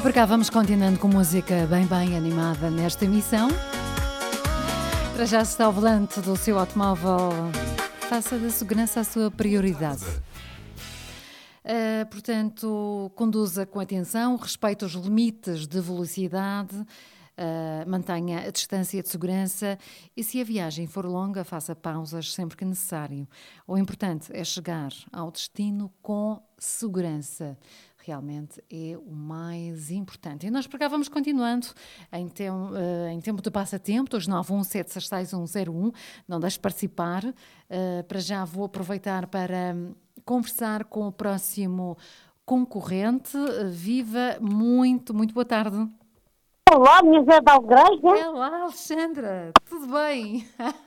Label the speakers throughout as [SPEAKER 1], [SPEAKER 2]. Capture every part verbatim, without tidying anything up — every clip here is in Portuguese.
[SPEAKER 1] por cá vamos continuando com música bem, bem animada nesta emissão. Para já está ao volante do seu automóvel, faça da segurança a sua prioridade. Uh, portanto, conduza com atenção, respeite os limites de velocidade, uh, mantenha a distância de segurança e, se a viagem for longa, faça pausas sempre que necessário. O importante é chegar ao destino com segurança. Realmente é o mais importante. E nós por cá vamos continuando em, tem, uh, em tempo de passatempo, dois nove um, sete seis seis, um zero um. Não deixe de participar. Uh, para já vou aproveitar para conversar com o próximo concorrente. Uh, viva, muito, muito boa tarde.
[SPEAKER 2] Olá, minha Zé da Igreja.
[SPEAKER 1] Olá, Alexandra. Tudo bem?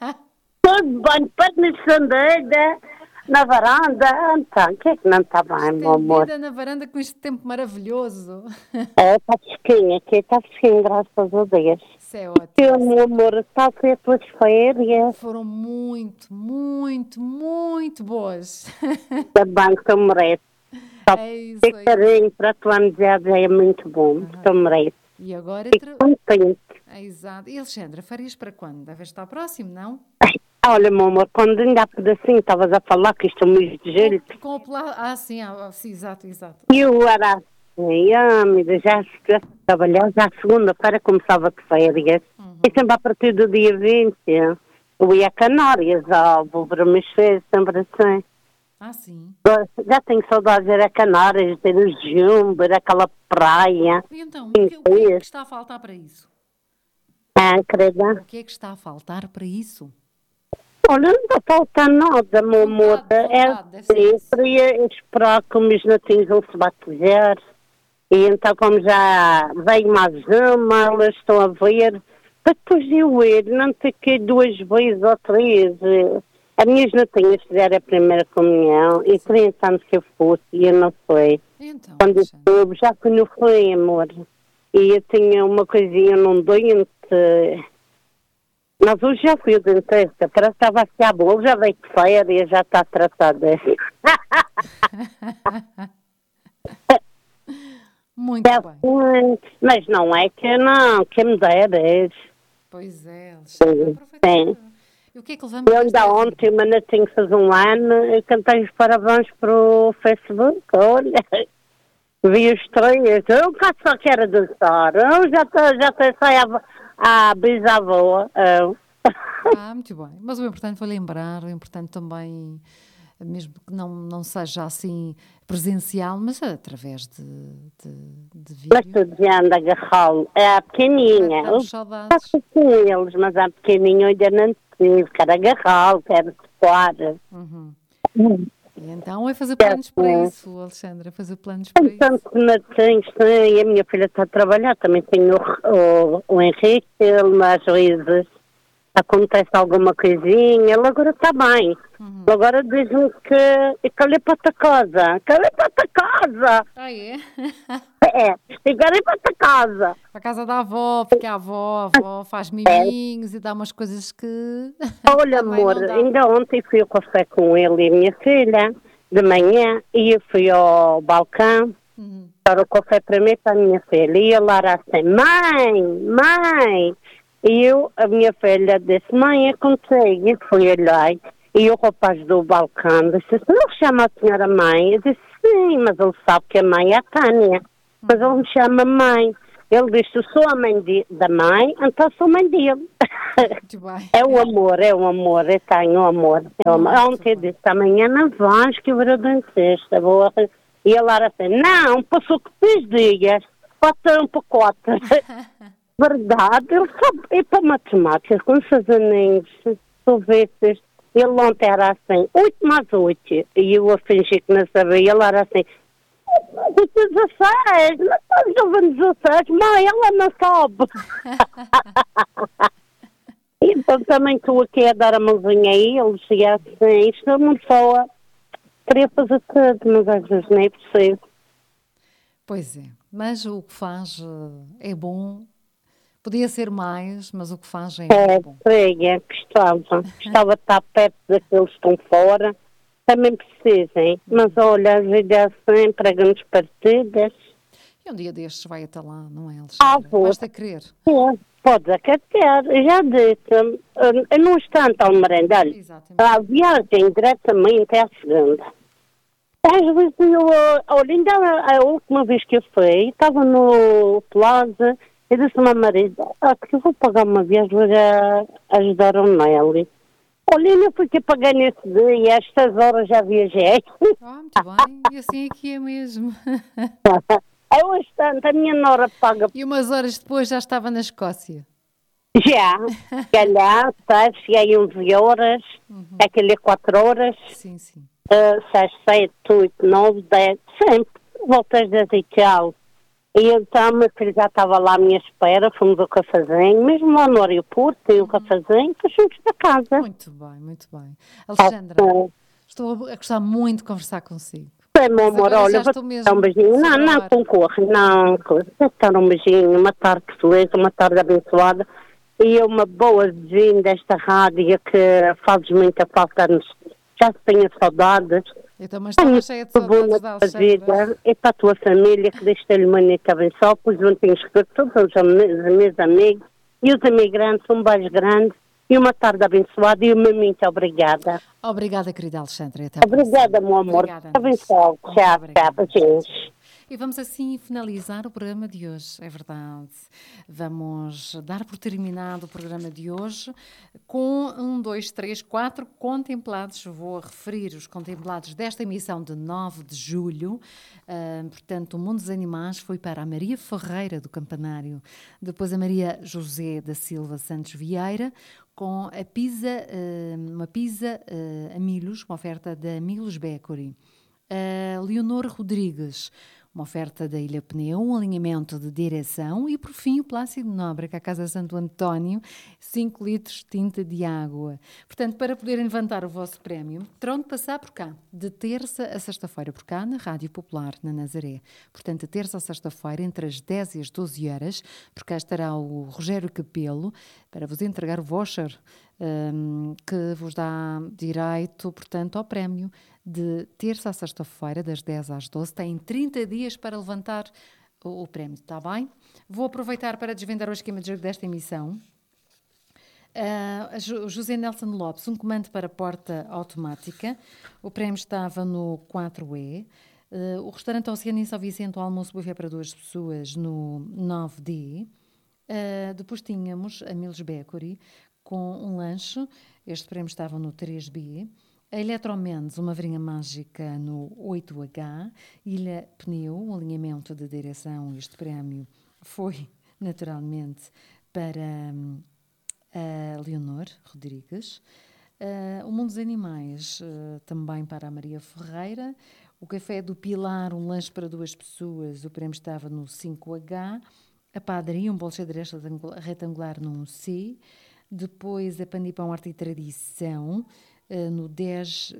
[SPEAKER 2] Tudo bem, para Sandeira. Na varanda, então, o que é que não está bem, meu amor?
[SPEAKER 1] Na varanda com este tempo maravilhoso.
[SPEAKER 2] É, está fresquinho aqui, está fresquinho, graças a Deus.
[SPEAKER 1] Isso é ótimo.
[SPEAKER 2] Eu, meu amor, está a ser as tuas férias?
[SPEAKER 1] Foram muito, muito, muito boas.
[SPEAKER 2] Está bem, que eu mereço. Só
[SPEAKER 1] é isso,
[SPEAKER 2] ter carinho para a tua amizade é muito bom, uhum. Que eu mereço.
[SPEAKER 1] E agora...
[SPEAKER 2] Fico contente.
[SPEAKER 1] É, exato. E Alexandra, farias para quando? Deve estar próximo, não?
[SPEAKER 2] Olha, meu amor, quando ainda há pedacinho estavas a falar que isto é muito de gelo.
[SPEAKER 1] Com o pla... Ah, sim, ah, sim, exato, exato.
[SPEAKER 2] E eu era assim, ah, amiga, já se tivesse trabalhado, já segunda-feira começava de férias. Uhum. E sempre a partir do dia vinte, eu ia a Canárias, ó, vou para umas férias, sempre assim.
[SPEAKER 1] Ah, sim.
[SPEAKER 2] Já tenho saudades de ir a Canárias, ter o Jumbo, ir àquela praia.
[SPEAKER 1] E então, o que, o que é que está a faltar para isso?
[SPEAKER 2] Ah, querida?
[SPEAKER 1] O que é que está a faltar para isso?
[SPEAKER 2] Olha, não está faltando nada, meu amor. É assim, queria esperar que os meus netinhos vão se batejar. E então, como já veio mais uma, elas estão a ver. Depois de eu ir, não ter que ir duas vezes ou três. As minhas netinhas fizeram a primeira comunhão e trinta anos que eu fosse e eu não fui.
[SPEAKER 1] Então,
[SPEAKER 2] quando eu soube, já que não fui, amor. E eu tinha uma coisinha num doente. Mas hoje já fui o dentista, parece que estava a ficar bom, já veio de férias, já está tratada.
[SPEAKER 1] Muito é, bem.
[SPEAKER 2] Mas não é que não, que me deras.
[SPEAKER 1] Pois é, Alexandre.
[SPEAKER 2] Sim.
[SPEAKER 1] E o que é que levamos?
[SPEAKER 2] Eu ainda ontem, uma netinha fez um ano, eu cantei os parabéns para o Facebook, olha. Vi os três, eu cá só quero dançar, eu já estou, já pensei a... Ah, bisavó. Oh.
[SPEAKER 1] Ah, muito bem. Mas o importante foi lembrar, o importante também, mesmo que não, não seja assim presencial, mas através de, de, de vídeo.
[SPEAKER 2] Mas tu dizendo agarrá-lo, é a pequeninha. Eu
[SPEAKER 1] saudades.
[SPEAKER 2] Com eles, mas a pequeninha ainda não tive. Quero agarrá-lo, quero tocar.
[SPEAKER 1] Uhum. Uhum. E então é fazer planos para isso, Alexandra, fazer planos para isso.
[SPEAKER 2] Tanto que não tenho, sim, a minha filha está a trabalhar, também tenho o, o, o Henrique, ele às vezes acontece alguma coisinha, ele agora está bem. Uhum. Agora diz-me que quero ir para a tua casa, quero ir para a tua casa.
[SPEAKER 1] Ah, é?
[SPEAKER 2] É, e quero ir para a tua casa.
[SPEAKER 1] Para a casa da avó, porque a avó, a avó faz miminhos é. E dá umas coisas que...
[SPEAKER 2] Olha, amor, ainda ontem fui ao café com ele e a minha filha, de manhã, e eu fui ao balcão, uhum. Para o café para mim e para a minha filha, e ela era assim, mãe, mãe, e eu, a minha filha disse, mãe, eu contei, e fui olhar, e o rapaz do balcão disse, não chama a senhora mãe? Eu disse, sim, mas ele sabe que a mãe é a Tânia, mas ele me chama mãe. Ele disse, eu sou a mãe de, da mãe, então sou mãe dele. É o amor, é o amor, eu tenho o amor. É o amor. Ontem eu disse, amanhã não vais que eu vou ao dentista. Vou... E ele era assim, não, passou que seis dias, falta um pacote. Verdade, ele sabe, é para matemática, com seus aninhos, tu vês, ele ontem era assim, oito mais oito, e eu a fingir que não sabia, ele era assim, dezesseis, não estás jovem dezesseis, mãe, ela não sabe. Então também estou aqui a dar a mãozinha a eles e assim, isto é uma pessoa, queria fazer tudo, mas às vezes nem é possível.
[SPEAKER 1] Pois é, mas o que faz é bom, podia ser mais, mas o que faz é,
[SPEAKER 2] é
[SPEAKER 1] bom.
[SPEAKER 2] É, gostava, gostava de estar perto daqueles que estão fora. Também precisem, mas olha, a vida é assim, para grandes partidas.
[SPEAKER 1] E um dia destes vai até lá, não é,
[SPEAKER 2] Ah,
[SPEAKER 1] Alexandra?
[SPEAKER 2] vou.
[SPEAKER 1] Basta querer.
[SPEAKER 2] Sim, podes acatar. Já disse, uh, num instante ao merendar,
[SPEAKER 1] Exatamente.
[SPEAKER 2] a viagem diretamente é a segunda. Às vezes eu, uh, olha, ainda a, a última vez que eu fui, estava no Plaza, eu disse ao meu marido, ah, que eu vou pagar uma viagem para ajudar o Nelly. Olha, eu não fui que pagar nesse dia, a estas horas já viajei.
[SPEAKER 1] Ah, muito bem. E assim aqui é mesmo.
[SPEAKER 2] É um instante, a minha nora paga.
[SPEAKER 1] E umas horas depois já estava na Escócia.
[SPEAKER 2] Já, calhar, tá, cheguei onze horas, uhum. Aquele quatro horas,
[SPEAKER 1] sim, sim.
[SPEAKER 2] Uh, seis, sete, oito, nove, dez, sempre, voltas das e tchau. E então, meu filho já estava lá à minha espera, fomos ao cafezinho, mesmo lá no aeroporto, tem o um cafezinho, depois fomos para casa.
[SPEAKER 1] Muito bem, muito bem. Alexandra, ah, estou a gostar muito de conversar consigo.
[SPEAKER 2] É, meu amor, olha, vou dar um beijinho. Não, não concorre, não, vou dar um beijinho, uma tarde feliz, uma tarde abençoada e uma boa vizinha desta rádio que fazes muita falta, já se tenha saudades.
[SPEAKER 1] Eu também estava cheia de saudades da Alexandra.
[SPEAKER 2] E para a tua família, que deixa-lhe uma noite abençoada, pois não tenho escrito todos os meus amigos e os imigrantes, um beijo grande e uma tarde abençoada e uma muito obrigada.
[SPEAKER 1] Obrigada, querida Alexandra. Até
[SPEAKER 2] obrigada, meu amor.
[SPEAKER 1] Obrigada,
[SPEAKER 2] abençoado. Tchau, tchau, beijinhos.
[SPEAKER 1] E vamos assim finalizar o programa de hoje, é verdade. Vamos dar por terminado o programa de hoje com um, dois, três, quatro contemplados. Vou referir os contemplados desta emissão de nove de julho. Uh, portanto, o Mundo dos Animais foi para a Maria Ferreira do Campanário, depois a Maria José da Silva Santos Vieira, com a pizza, uh, uma pizza uh, a Milos, uma oferta da Milos Bakery. Uh, Leonor Rodrigues, uma oferta da Ilha Pneu, um alinhamento de direção e, por fim, o Plácido Nóbrega, a Casa Santo António, cinco litros de tinta de água. Portanto, para poderem levantar o vosso prémio, terão de passar por cá, de terça a sexta-feira, por cá, na Rádio Popular, na Nazaré. Portanto, de terça a sexta-feira, entre as dez e as doze horas, por cá estará o Rogério Capelo para vos entregar o voucher um, que vos dá direito, portanto, ao prémio de terça a sexta-feira, das dez às doze, têm trinta dias para levantar o, o prémio, está bem? Vou aproveitar para desvendar o esquema de jogo desta emissão. Uh, José Nelson Lopes, um comando para porta automática. O prémio estava no quatro E. Uh, o restaurante Oceano em São Vicente, o almoço buffet para duas pessoas no nove D. Uh, depois tínhamos a Milos Bakery com um lanche. Este prémio estava no três B. A Eletromendes, uma varinha mágica no oito H. Ilha Pneu, um alinhamento de direção. Este prémio foi, naturalmente, para um, a Leonor Rodrigues. Uh, o Mundo dos Animais, uh, também para a Maria Ferreira. O Café do Pilar, um lanche para duas pessoas. O prémio estava no cinco H. A Padaria, um bolo xadrez retangular no um C. Depois a Pandipão Arte e Tradição, Uh, no dez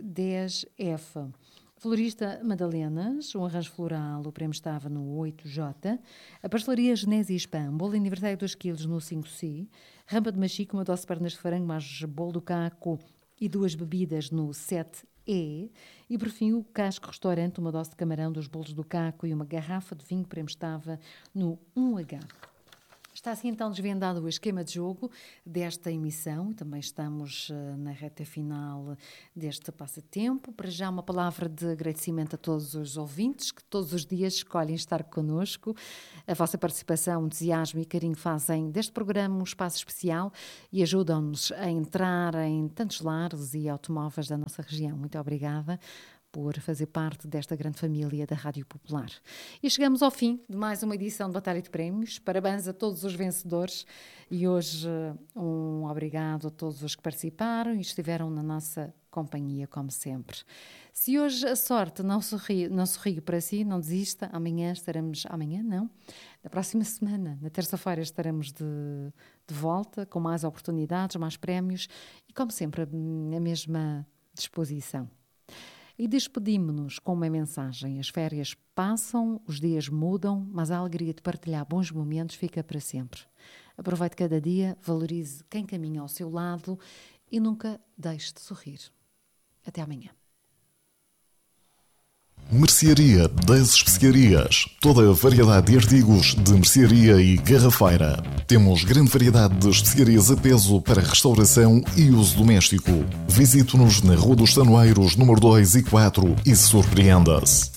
[SPEAKER 1] F. Florista Madalenas, um arranjo floral, o prémio estava no oito J. A Pastelaria Genésio Spam, bolo de aniversário dois quilos no cinco C. Rampa de machico, uma doce de pernas de frango, mais bolo do caco e duas bebidas no sete E. E por fim o Casco Restaurante, uma doce de camarão, dos bolos do caco e uma garrafa de vinho, o prémio estava no um H. Está assim então desvendado o esquema de jogo desta emissão. Também estamos uh, na reta final deste passatempo. Para já uma palavra de agradecimento a todos os ouvintes que todos os dias escolhem estar connosco. A vossa participação, entusiasmo e carinho fazem deste programa um espaço especial e ajudam-nos a entrar em tantos lares e automóveis da nossa região. Muito obrigada por fazer parte desta grande família da Rádio Popular. E chegamos ao fim de mais uma edição de Batalha de Prémios. Parabéns a todos os vencedores e hoje um obrigado a todos os que participaram e estiveram na nossa companhia, como sempre. Se hoje a sorte não sorri, não sorri para si, não desista. Amanhã estaremos... Amanhã não. Na próxima semana, na terça-feira, estaremos de, de volta com mais oportunidades, mais prémios e, como sempre, a mesma disposição. E despedimos-nos com uma mensagem. As férias passam, os dias mudam, mas a alegria de partilhar bons momentos fica para sempre. Aproveite cada dia, valorize quem caminha ao seu lado e nunca deixe de sorrir. Até amanhã.
[SPEAKER 3] Mercearia das Especiarias. Toda a variedade de artigos de mercearia e garrafeira. Temos grande variedade de especiarias a peso para restauração e uso doméstico. Visite-nos na Rua dos Tanoeiros, número dois e quatro e surpreenda-se.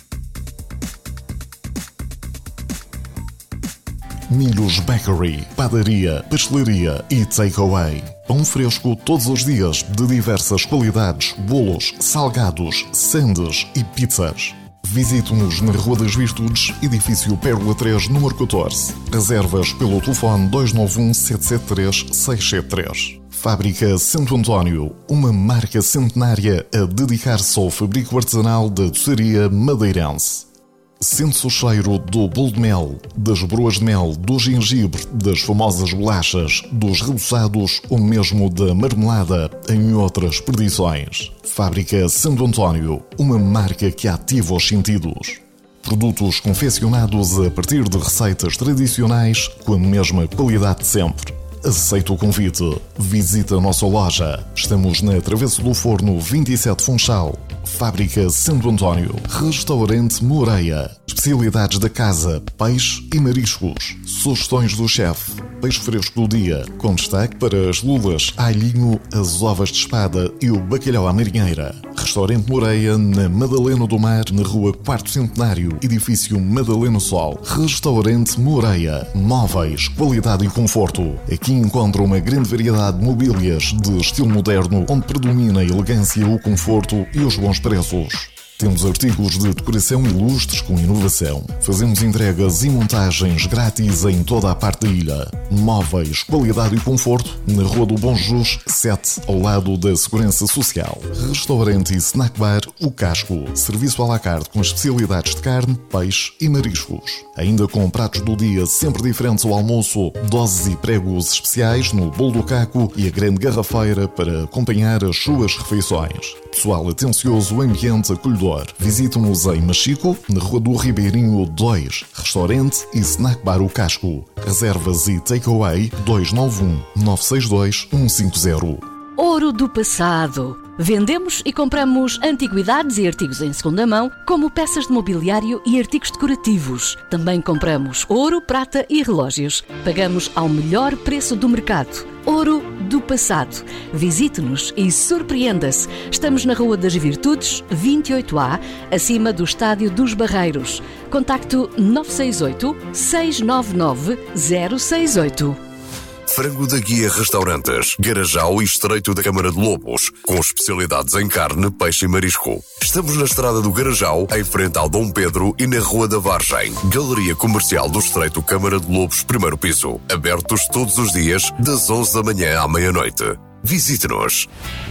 [SPEAKER 3] Milhos Bakery, padaria, pastelaria e takeaway. Pão fresco todos os dias, de diversas qualidades, bolos, salgados, sandes e pizzas. Visite-nos na Rua das Virtudes, edifício Pérola três, número catorze. Reservas pelo telefone dois nove um, sete sete três, seis sete três. Fábrica Santo António, uma marca centenária a dedicar-se ao fabrico artesanal da doçaria madeirense. Sente-se o cheiro do bolo de mel, das broas de mel, do gengibre, das famosas bolachas, dos reboçados ou mesmo da marmelada, em outras perdições. Fábrica Santo António, uma marca que ativa os sentidos. Produtos confeccionados a partir de receitas tradicionais com a mesma qualidade de sempre. Aceita o convite. Visita a nossa loja. Estamos na Travessa do Forno vinte e sete Funchal. Fábrica Santo António. Restaurante Moreira. Especialidades da casa, peixe e mariscos. Sugestões do chefe. Peixe fresco do dia, com destaque para as lulas, alhinho, as ovas de espada e o bacalhau à marinheira. Restaurante Moreira, na Madalena do Mar, na Rua Quarto Centenário, edifício Madalena Sol. Restaurante Moreira. Móveis, qualidade e conforto. Aqui encontra uma grande variedade de mobílias de estilo moderno, onde predomina a elegância, o conforto e os bons preços. Temos artigos de decoração e lustres com inovação. Fazemos entregas e montagens grátis em toda a parte da ilha. Móveis, qualidade e conforto na Rua do Bom Jesus, sete, ao lado da Segurança Social. Restaurante e snack bar O Casco. Serviço à la carte com especialidades de carne, peixe e mariscos. Ainda com pratos do dia sempre diferentes ao almoço, doses e pregos especiais no bolo do caco e a grande garrafeira para acompanhar as suas refeições. Pessoal atencioso, ambiente acolhedor. Visite-nos em Machico, na Rua do Ribeirinho dois, restaurante e snack bar O Casco. Reservas e takeaway dois nove um, nove seis dois, um cinco zero.
[SPEAKER 4] Ouro do passado. Vendemos e compramos antiguidades e artigos em segunda mão, como peças de mobiliário e artigos decorativos. Também compramos ouro, prata e relógios. Pagamos ao melhor preço do mercado. Ouro do passado. Visite-nos e surpreenda-se. Estamos na Rua das Virtudes, vinte e oito A, acima do Estádio dos Barreiros. Contacto nove seis oito, seis nove nove, zero seis oito.
[SPEAKER 5] Frango da Guia Restaurantes, Garajal e Estreito da Câmara de Lobos, com especialidades em carne, peixe e marisco. Estamos na Estrada do Garajal, em frente ao Dom Pedro e na Rua da Vargem. Galeria Comercial do Estreito Câmara de Lobos, primeiro piso. Abertos todos os dias, das onze da manhã à meia-noite. Visite-nos.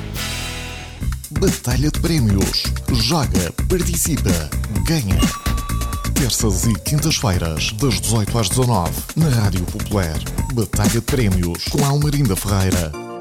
[SPEAKER 3] Batalha de prémios. Joga, participa, ganha. Terças e quintas-feiras, das dezoito às dezanove, na Rádio Popular. Batalha de prémios com Almerinda Ferreira.